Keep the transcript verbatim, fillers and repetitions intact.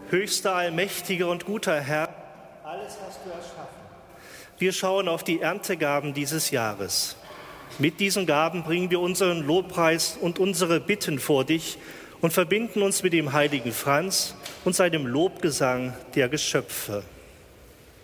Höchster, allmächtiger und guter Herr, alles hast du erschaffen. Wir schauen auf die Erntegaben dieses Jahres. Mit diesen Gaben bringen wir unseren Lobpreis und unsere Bitten vor dich und verbinden uns mit dem heiligen Franz und seinem Lobgesang der Geschöpfe.